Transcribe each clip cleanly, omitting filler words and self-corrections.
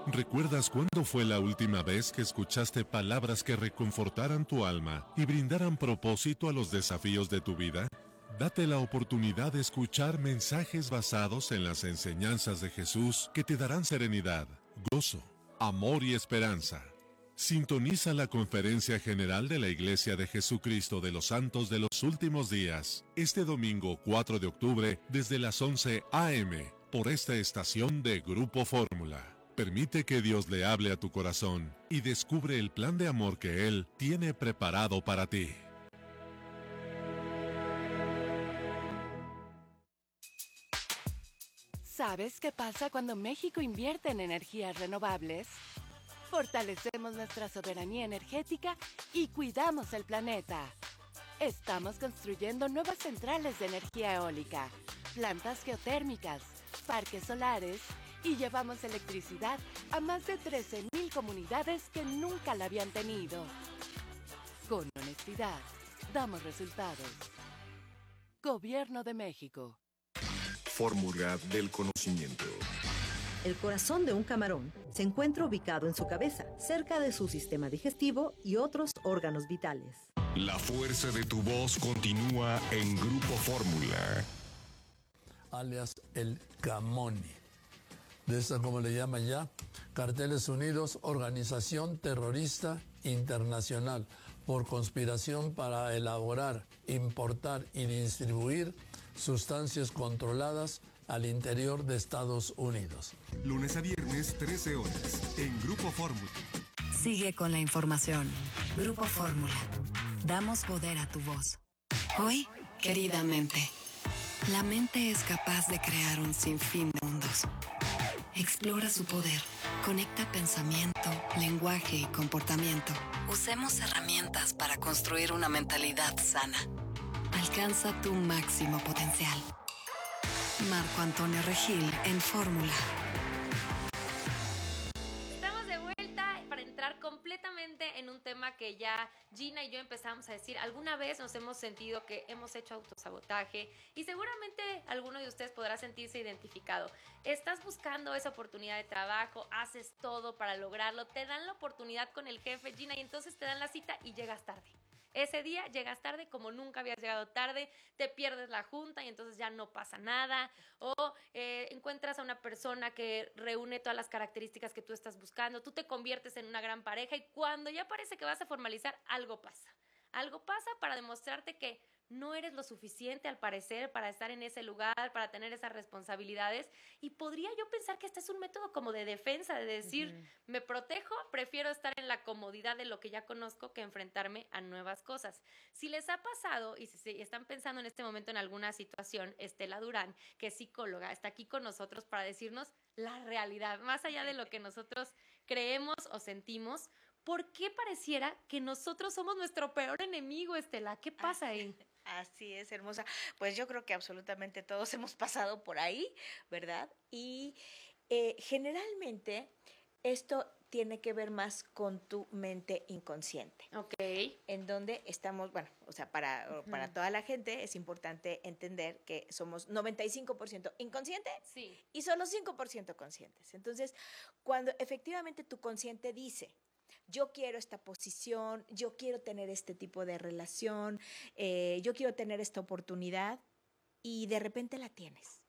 ¿Recuerdas cuándo fue la última vez que escuchaste palabras que reconfortaran tu alma y brindaran propósito a los desafíos de tu vida? Date la oportunidad de escuchar mensajes basados en las enseñanzas de Jesús que te darán serenidad, gozo, amor y esperanza. Sintoniza la Conferencia General de la Iglesia de Jesucristo de los Santos de los Últimos Días, este domingo 4 de octubre desde las 11 a.m. por esta estación de Grupo Fórmula. Permite que Dios le hable a tu corazón y descubre el plan de amor que Él tiene preparado para ti. ¿Sabes qué pasa cuando México invierte en energías renovables? Fortalecemos nuestra soberanía energética y cuidamos el planeta. Estamos construyendo nuevas centrales de energía eólica, plantas geotérmicas, parques solares y llevamos electricidad a más de 13,000 comunidades que nunca la habían tenido. Con honestidad, damos resultados. Gobierno de México. Fórmula del conocimiento. El corazón de un camarón se encuentra ubicado en su cabeza, cerca de su sistema digestivo y otros órganos vitales. La fuerza de tu voz continúa en Grupo Fórmula. Alias el Camoni. De esta, como le llaman ya, Carteles Unidos, organización terrorista internacional por conspiración para elaborar, importar y distribuir sustancias controladas al interior de Estados Unidos. Lunes a viernes, 13 horas, en Grupo Fórmula. Sigue con la información. Grupo Fórmula. Damos poder a tu voz. Hoy, querida mente. La mente es capaz de crear un sinfín de mundos. Explora su poder. Conecta pensamiento, lenguaje y comportamiento. Usemos herramientas para construir una mentalidad sana. Alcanza tu máximo potencial. Marco Antonio Regil en Fórmula. Estamos de vuelta para entrar completamente en un tema que ya Gina y yo empezamos a decir. Alguna vez nos hemos sentido que hemos hecho autosabotaje y seguramente alguno de ustedes podrá sentirse identificado. Estás buscando esa oportunidad de trabajo, haces todo para lograrlo, te dan la oportunidad con el jefe, Gina, y entonces te dan la cita y llegas tarde. Ese día llegas tarde como nunca habías llegado tarde, te pierdes la junta y entonces ya no pasa nada, o encuentras a una persona que reúne todas las características que tú estás buscando, tú te conviertes en una gran pareja y cuando ya parece que vas a formalizar, algo pasa. Algo pasa para demostrarte que no eres lo suficiente, al parecer, para estar en ese lugar, para tener esas responsabilidades. Y podría yo pensar que este es un método como de defensa, de decir, me protejo, prefiero estar en la comodidad de lo que ya conozco que enfrentarme a nuevas cosas. Si les ha pasado y si están pensando en este momento en alguna situación, Estela Durán, que es psicóloga, está aquí con nosotros para decirnos la realidad, más allá de lo que nosotros creemos o sentimos. ¿Por qué pareciera que nosotros somos nuestro peor enemigo, Estela? ¿Qué pasa ahí? Así es, hermosa. Pues yo creo que absolutamente todos hemos pasado por ahí, ¿verdad? Y generalmente esto tiene que ver más con tu mente inconsciente. Ok. En donde estamos, bueno, o sea, para toda la gente es importante entender que somos 95% inconsciente y solo 5% conscientes. Entonces, cuando efectivamente tu consciente dice, yo quiero esta posición, yo quiero tener este tipo de relación, yo quiero tener esta oportunidad y de repente la tienes.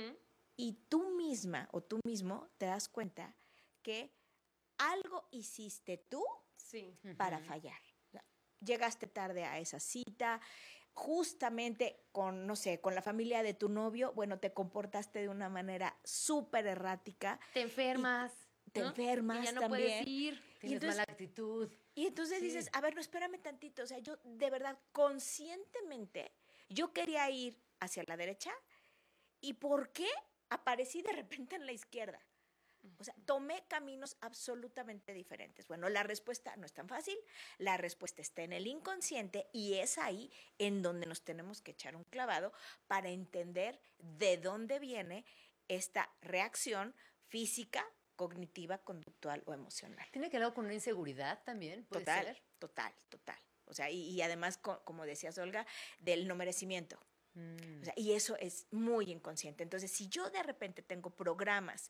Y tú misma o tú mismo te das cuenta que algo hiciste tú para fallar. Llegaste tarde a esa cita, justamente con, no sé, con la familia de tu novio, bueno, te comportaste de una manera súper errática. Te enfermas. Te enfermas y ya no también. Puedes ir, tienes mala actitud. Y entonces dices, a ver, no, espérame tantito. O sea, yo de verdad, conscientemente, yo quería ir hacia la derecha. ¿Y por qué aparecí de repente en la izquierda? O sea, tomé caminos absolutamente diferentes. Bueno, la respuesta no es tan fácil. La respuesta está en el inconsciente y es ahí en donde nos tenemos que echar un clavado para entender de dónde viene esta reacción física, cognitiva, conductual o emocional. ¿Tiene que ver con una inseguridad también? ¿Puede ser? Total. O sea, y además, como decías, Olga, del no merecimiento. O sea, y eso es muy inconsciente. Entonces, si yo de repente tengo programas